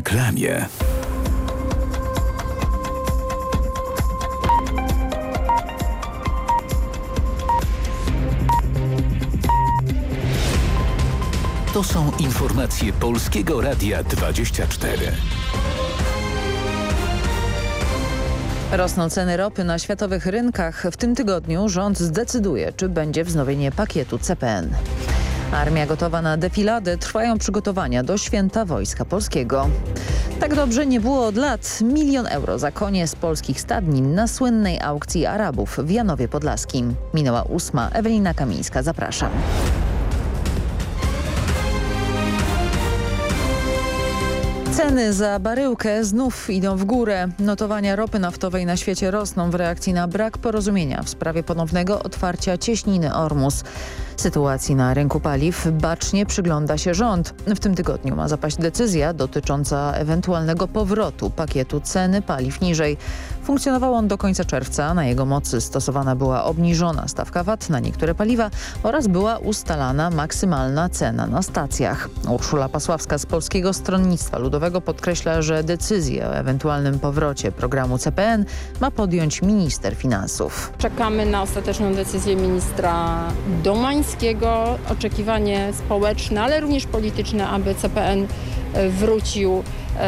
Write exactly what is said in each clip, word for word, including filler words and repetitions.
reklamie. To są informacje Polskiego Radia dwadzieścia cztery. Rosną ceny ropy na światowych rynkach. W tym tygodniu rząd zdecyduje, czy będzie wznowienie pakietu C P N. Armia gotowa na defiladę. Trwają przygotowania do Święta Wojska Polskiego. Tak dobrze nie było od lat. Milion euro za konie z polskich stadnin na słynnej aukcji Arabów w Janowie Podlaskim. Minęła ósma. Ewelina Kamińska, zapraszam. Ceny za baryłkę znów idą w górę. Notowania ropy naftowej na świecie rosną w reakcji na brak porozumienia w sprawie ponownego otwarcia cieśniny Ormus. Sytuacji na rynku paliw bacznie przygląda się rząd. W tym tygodniu ma zapaść decyzja dotycząca ewentualnego powrotu pakietu ceny paliw niżej. Funkcjonował on do końca czerwca. Na jego mocy stosowana była obniżona stawka V A T na niektóre paliwa oraz była ustalana maksymalna cena na stacjach. Urszula Pasławska z Polskiego Stronnictwa Ludowego podkreśla, że decyzję o ewentualnym powrocie programu C P N ma podjąć minister finansów. Czekamy na ostateczną decyzję ministra Domańskiego. Oczekiwanie społeczne, ale również polityczne, aby C P N wrócił,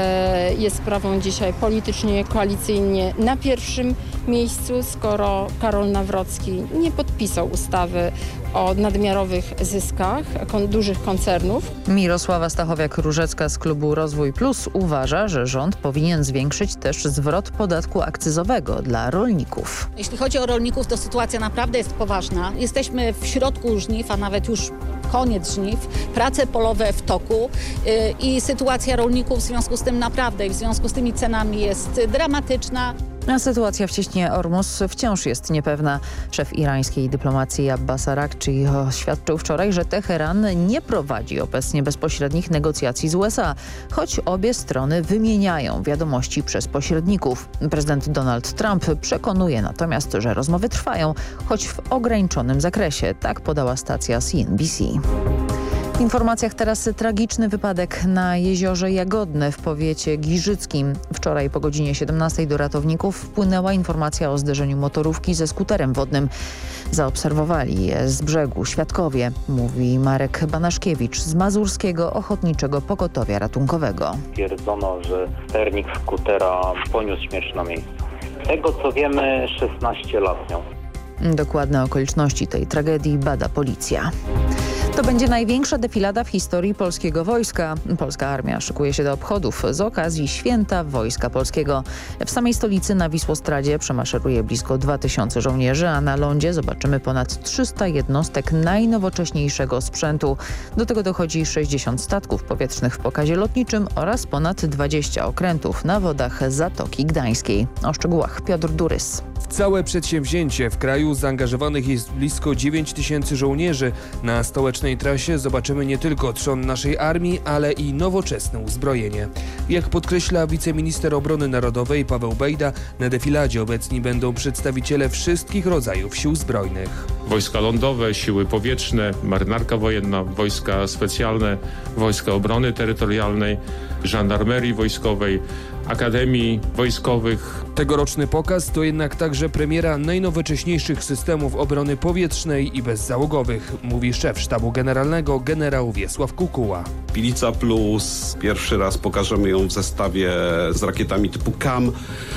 jest sprawą dzisiaj politycznie, koalicyjnie na pierwszym miejscu, skoro Karol Nawrocki nie podpisał ustawy o nadmiarowych zyskach dużych koncernów. Mirosława Stachowiak-Różecka z klubu Rozwój Plus uważa, że rząd powinien zwiększyć też zwrot podatku akcyzowego dla rolników. Jeśli chodzi o rolników, to sytuacja naprawdę jest poważna. Jesteśmy w środku żniw, a nawet już koniec żniw, prace polowe w toku yy, i sytuacja rolników w związku z tym naprawdę i w związku z tymi cenami jest dramatyczna. A sytuacja w cieśninie Ormus wciąż jest niepewna. Szef irańskiej dyplomacji Abbas Araghchi oświadczył wczoraj, że Teheran nie prowadzi obecnie bezpośrednich negocjacji z U S A, choć obie strony wymieniają wiadomości przez pośredników. Prezydent Donald Trump przekonuje natomiast, że rozmowy trwają, choć w ograniczonym zakresie. Tak podała stacja C N B C. W informacjach teraz tragiczny wypadek na jeziorze Jagodne w powiecie giżyckim. Wczoraj po godzinie siedemnastej do ratowników wpłynęła informacja o zderzeniu motorówki ze skuterem wodnym. Zaobserwowali je z brzegu świadkowie, mówi Marek Banaszkiewicz z Mazurskiego Ochotniczego Pogotowia Ratunkowego. Stwierdzono, że sternik skutera poniósł śmierć na miejscu. Z tego co wiemy, szesnaście lat miał. Dokładne okoliczności tej tragedii bada policja. To będzie największa defilada w historii polskiego wojska. Polska armia szykuje się do obchodów z okazji Święta Wojska Polskiego. W samej stolicy na Wisłostradzie przemaszeruje blisko dwa tysiące żołnierzy, a na lądzie zobaczymy ponad trzysta jednostek najnowocześniejszego sprzętu. Do tego dochodzi sześćdziesiąt statków powietrznych w pokazie lotniczym oraz ponad dwadzieścia okrętów na wodach Zatoki Gdańskiej. O szczegółach Piotr Durys. W całe przedsięwzięcie w kraju zaangażowanych jest blisko dziewięć tysięcy żołnierzy. Na stołecznej trasie zobaczymy nie tylko trzon naszej armii, ale i nowoczesne uzbrojenie. Jak podkreśla wiceminister obrony narodowej Paweł Bejda, na defiladzie obecni będą przedstawiciele wszystkich rodzajów sił zbrojnych. Wojska lądowe, siły powietrzne, marynarka wojenna, wojska specjalne, wojska obrony terytorialnej, żandarmerii wojskowej, akademii wojskowych. Tegoroczny pokaz to jednak także premiera najnowocześniejszych systemów obrony powietrznej i bezzałogowych, mówi szef sztabu generalnego generał Wiesław Kukuła. Pilica Plus, pierwszy raz pokażemy ją w zestawie z rakietami typu K A M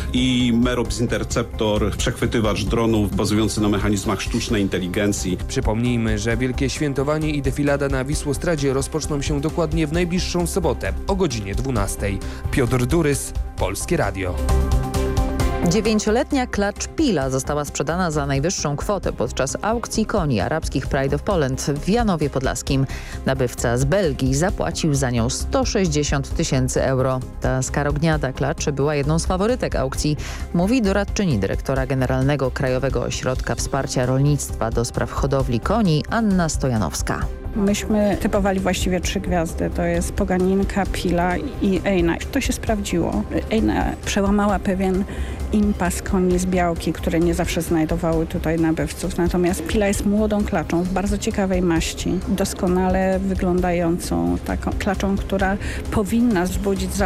i Merops Interceptor, przechwytywacz dronów bazujący na mechanizmach sztucznej inteligencji. Przypomnijmy, że wielkie świętowanie i defilada na Wisłostradzie rozpoczną się dokładnie w najbliższą sobotę o godzinie dwunastej. Piotr Durys, Polskie Radio. Dziewięcioletnia klacz Pila została sprzedana za najwyższą kwotę podczas aukcji koni arabskich Pride of Poland w Janowie Podlaskim. Nabywca z Belgii zapłacił za nią sto sześćdziesiąt tysięcy euro. Ta skarogniata klacz była jedną z faworytek aukcji, mówi doradczyni dyrektora generalnego Krajowego Ośrodka Wsparcia Rolnictwa do spraw hodowli koni Anna Stojanowska. Myśmy typowali właściwie trzy gwiazdy. To jest Poganinka, Pila i Ejna. To się sprawdziło. Ejna przełamała pewien impas koni z Białki, które nie zawsze znajdowały tutaj nabywców. Natomiast Pila jest młodą klaczą w bardzo ciekawej maści. Doskonale wyglądającą taką klaczą, która powinna wzbudzić